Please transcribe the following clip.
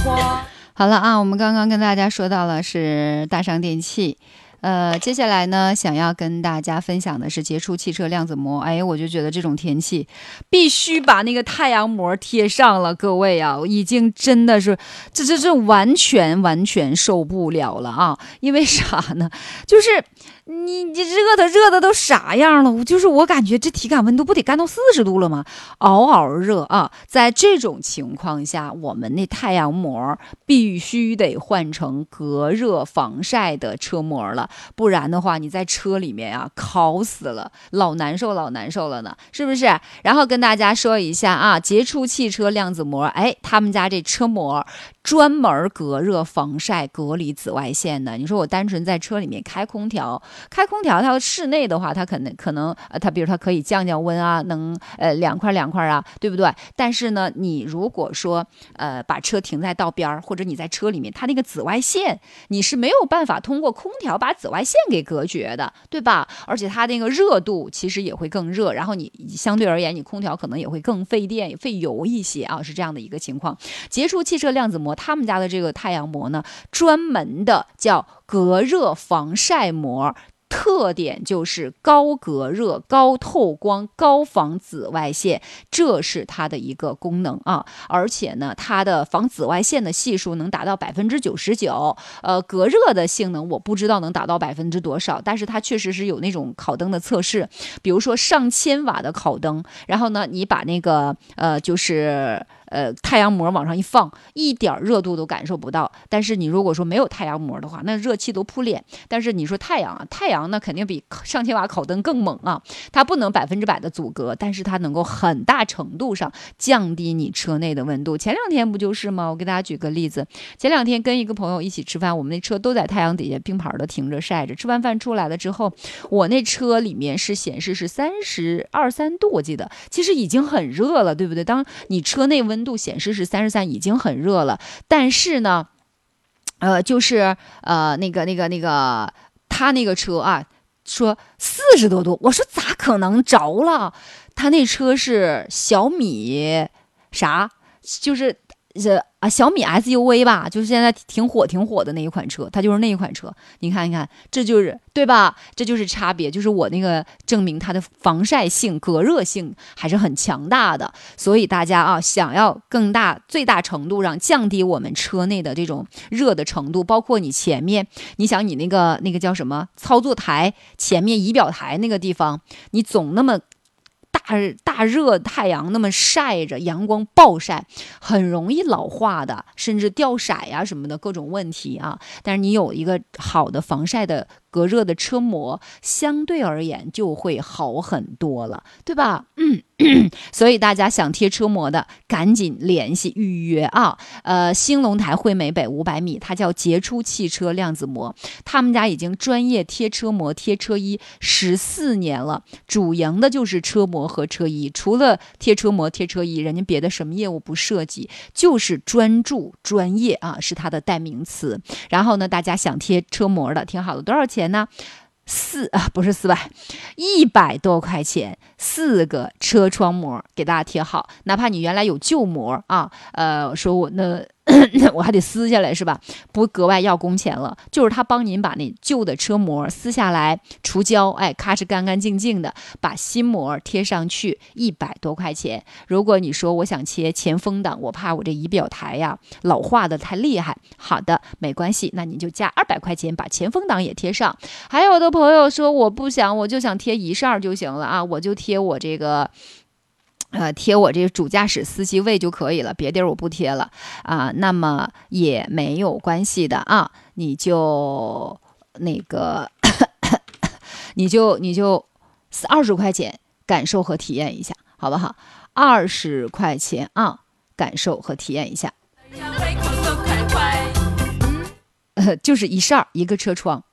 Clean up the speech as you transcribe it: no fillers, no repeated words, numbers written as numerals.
好了啊，我们刚刚跟大家说到了是大商电器。接下来呢，想要跟大家分享的是杰出汽车量子膜。哎，我就觉得这种天气必须把那个太阳膜贴上了，各位啊，已经真的是这完全受不了了啊！因为啥呢？就是你热的都啥样了？就是我感觉这体感温度不得干到40度了吗？嗷嗷热啊！在这种情况下，我们那太阳膜必须得换成隔热防晒的车膜了。不然的话，你在车里面啊，烤死了，老难受了呢，是不是？然后跟大家说一下啊，杰出汽车量子膜，哎，他们家这车膜专门隔热防晒、隔离紫外线的。你说我单纯在车里面开空调，它室内的话，它可能它比如它可以降温啊，能凉快啊，对不对？但是呢，你如果说把车停在道边，或者你在车里面，它那个紫外线你是没有办法通过空调把紫外线给隔绝的，对吧？而且它那个热度其实也会更热，然后你相对而言，你空调可能也会更费电、费油一些啊，是这样的一个情况。杰出汽车量子膜他们家的这个太阳膜呢，专门的叫隔热防晒膜。特点就是高隔热、高透光、高防紫外线，这是它的一个功能啊。而且呢，它的防紫外线的系数能达到99%，隔热的性能我不知道能达到多少，但是它确实是有那种烤灯的测试，比如说上千瓦的烤灯，然后呢，你把那个太阳膜往上一放，一点热度都感受不到。但是你如果说没有太阳膜的话，那热气都扑脸。但是你说太阳那肯定比上千瓦烤灯更猛啊！它不能100%的阻隔，但是它能够很大程度上降低你车内的温度。前2天不就是吗？我给大家举个例子，前2天跟一个朋友一起吃饭，我们那车都在太阳底下并排的停着晒着。吃完饭出来了之后，我那车里面是显示是32、3度，我记得其实已经很热了，对不对？当你车内温度显示是33，已经很热了。但是呢，就是他那个车啊，说40多度，我说咋可能着了？他那车是小米啥，就是小米 SUV 吧，就是现在挺火的那一款车，它就是那一款车。你看，这就是对吧？这就是差别，就是我那个证明它的防晒性、隔热性还是很强大的。所以大家啊，想要最大程度上降低我们车内的这种热的程度，包括你前面，你想你那个叫什么操作台前面仪表台那个地方，你总那么大热太阳那么晒着，阳光暴晒，很容易老化的，甚至掉色呀什么的各种问题啊。但是你有一个好的防晒的隔热的车膜，相对而言就会好很多了，对吧？所以大家想贴车膜的，赶紧联系预约啊！兴隆台汇美北500米，它叫杰出汽车量子膜，他们家已经专业贴车膜、贴车衣14年了，主营的就是车膜和车衣，除了贴车膜、贴车衣，人家别的什么业务不涉及，就是专注专业啊，是它的代名词。然后呢，大家想贴车膜的，听好了，多少钱呢？不是400，100多块钱，4个车窗膜给大家贴好，哪怕你原来有旧膜啊，说我那我还得撕下来是吧？不格外要工钱了，就是他帮您把那旧的车膜撕下来除胶，哎，咔哧干干净净的，把新膜贴上去，100多块钱。如果你说我想切前风挡，我怕我这仪表台呀老化的太厉害，好的，没关系，那你就加200块钱把前风挡也贴上。还有的朋友说我不想，我就想贴1扇就行了啊，我就贴我这个主驾驶司机位就可以了，别地儿我不贴了啊，那么也没有关系的啊，你就你就20块钱感受和体验一下，好不好？20块钱啊，感受和体验一下。就是1扇1个车窗